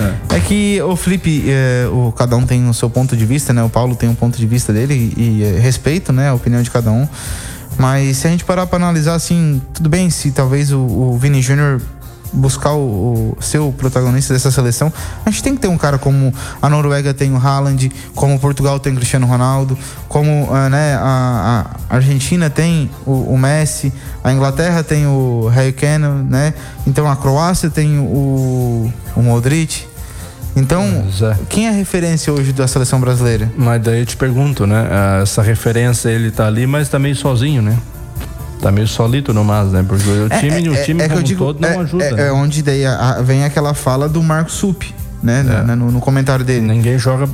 É que o Felipe, cada um tem o seu ponto de vista, né? O Paulo tem um ponto de vista dele e respeito, né, a opinião de cada um. Mas se a gente parar para analisar, assim, tudo bem se talvez o Vini Júnior buscar ser o protagonista dessa seleção, a gente tem que ter um cara como a Noruega tem o Haaland, como Portugal tem o Cristiano Ronaldo, como a Argentina tem o Messi, a Inglaterra tem o Harry Kane, né? Então a Croácia tem o Modric. Então, quem é a referência hoje da seleção brasileira? Mas daí eu te pergunto, né? Essa referência, ele tá ali, mas tá meio sozinho, né? Tá meio solito no mas, né? Porque o time como todo não ajuda. É onde daí vem aquela fala do Marco Sup, né? No comentário dele. Ninguém joga...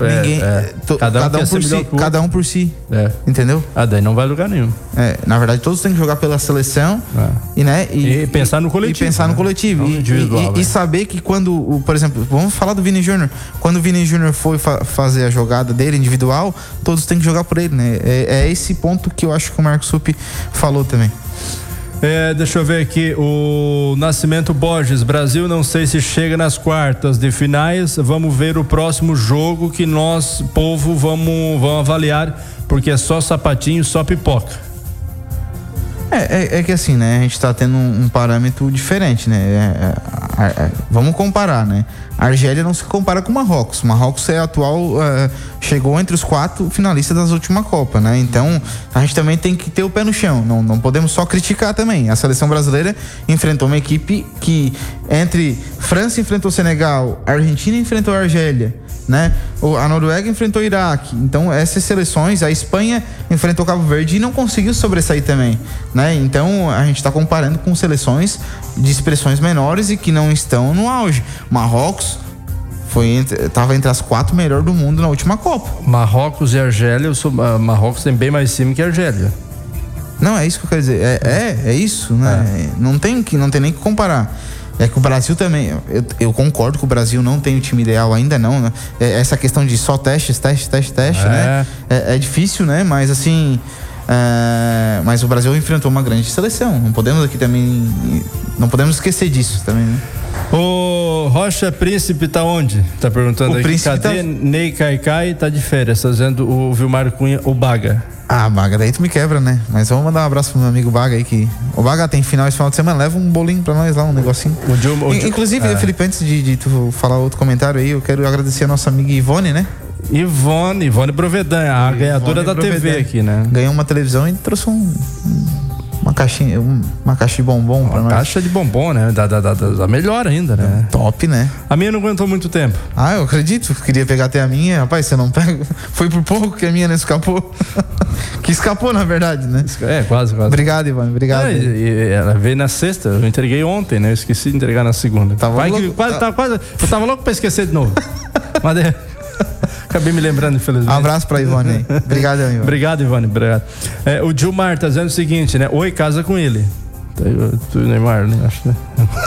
Cada um por si. Entendeu? Daí não vai lugar nenhum. Na verdade, todos têm que jogar pela seleção e pensar no coletivo. E saber que quando, por exemplo, vamos falar do Vini Júnior. Quando o Vini Júnior foi fazer a jogada dele individual, todos têm que jogar por ele, né? É esse ponto que eu acho que o Marco Sup falou também. Deixa eu ver aqui, o Nascimento Borges, Brasil não sei se chega nas quartas de finais, vamos ver o próximo jogo que nós, povo, vamos avaliar, porque é só sapatinho, só pipoca. É que assim, né, a gente tá tendo um parâmetro diferente, né, vamos comparar, né, a Argélia não se compara com o Marrocos. Marrocos é atual, chegou entre os 4 finalistas das últimas Copas, né? Então a gente também tem que ter o pé no chão, não podemos só criticar também. A seleção brasileira enfrentou uma equipe que entre França enfrentou o Senegal, a Argentina enfrentou a Argélia, né? A Noruega enfrentou o Iraque. Então essas seleções, a Espanha enfrentou o Cabo Verde e não conseguiu sobressair também, né? Então a gente está comparando com seleções de expressões menores e que não estão no auge. Marrocos estava entre as 4 melhores do mundo na última Copa. Marrocos e Argélia, Marrocos tem bem mais time que a Argélia. Não, é isso que eu quero dizer. É isso, né? Não tem nem que comparar. É que o Brasil também, eu concordo que o Brasil não tem o time ideal ainda não, né? Essa questão de só teste, né? É difícil, né? Mas assim, mas o Brasil enfrentou uma grande seleção. Não podemos esquecer disso também, né? O Rocha Príncipe tá onde? Tá perguntando aqui. Cadê Ney Caicai? Tá de férias, tá dizendo o Vilmar Cunha, o Baga. Baga, daí tu me quebra, né? Mas vamos mandar um abraço pro meu amigo Baga aí, que o Baga tem esse final de semana, leva um bolinho pra nós lá, um negocinho. Inclusive, Felipe, antes de tu falar outro comentário aí, eu quero agradecer a nossa amiga Ivone, né? Ivone Provedan, a ganhadora da TV aqui, né? Ganhou uma televisão e trouxe uma caixa de bombom pra nós. Uma caixa de bombom, né? Da melhor ainda, né? Top, né? A minha não aguentou muito tempo. Eu acredito. Queria pegar até a minha. Rapaz, você não pega. Foi por pouco que a minha não escapou. Que escapou, na verdade, né? Quase. Obrigado, Ivone. Obrigado. Ela veio na sexta. Eu entreguei ontem, né? Eu esqueci de entregar na segunda. Eu tava louco pra esquecer de novo. Mas acabei me lembrando, infelizmente. Um abraço pra Ivone aí. Obrigado, Ivone. Obrigado, Ivone. Obrigado. O Gilmar tá dizendo o seguinte, né? Oi, casa com ele. Tu Neymar, né? Acho, né?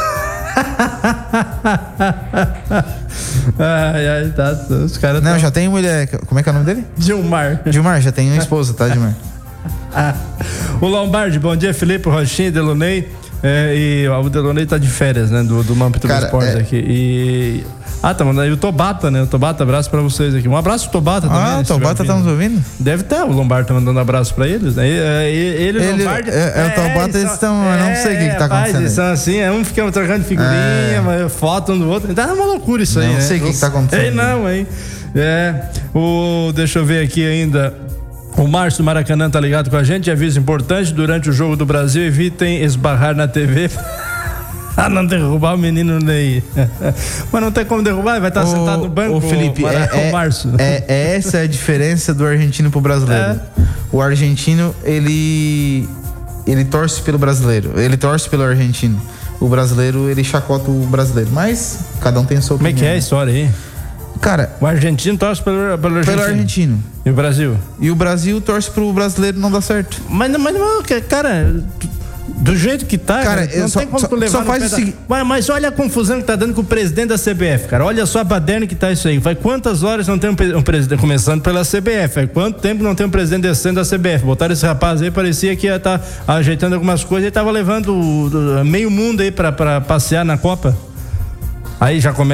Tá. Os caras. Não, já tem mulher. Como é que é o nome dele? Gilmar, já tem uma esposa, tá, Gilmar? O Lombardi, bom dia, Felipe, Rochinha, Delonei. E o Delonei tá de férias, né? Do Mampito do Esporte aqui. Tá mandando aí o Tobata, né? O Tobata, abraço pra vocês aqui. Um abraço, Tobata, também. O Tobata tá nos ouvindo? Deve ter, o Lombardi tá mandando abraço pra eles, né? Ele o Lombardi. O Tobata, eles estão. Eu não sei o que tá acontecendo. Eles são assim, um fica trocando figurinha, foto um do outro. Tá uma loucura isso aí, né? Não sei o que tá acontecendo. Hein? Deixa eu ver aqui ainda. O Márcio Maracanã tá ligado com a gente. Aviso importante: durante o jogo do Brasil, evitem esbarrar na TV. Não derrubar o menino Ney. Mas não tem como derrubar, vai estar sentado no banco. Felipe, o Márcio. Essa é a diferença do argentino pro brasileiro. O argentino, ele torce pelo brasileiro, ele torce pelo argentino. O brasileiro, ele chacota o brasileiro. Mas cada um tem a sua opinião. Como é que é a história aí? Cara, o argentino torce pelo argentino. E o Brasil? E o Brasil torce pro brasileiro, não dá certo. Mas cara, do jeito que tá, cara, não tem como tu levar. Só faz o seguinte. Mas olha a confusão que tá dando com o presidente da CBF, cara. Olha só a baderna que tá isso aí. Vai quantas horas não tem um presidente, começando pela CBF. Vai quanto tempo não tem um presidente decente da CBF? Botaram esse rapaz aí, parecia que ia estar ajeitando algumas coisas e tava levando meio mundo aí pra passear na Copa. Aí já começa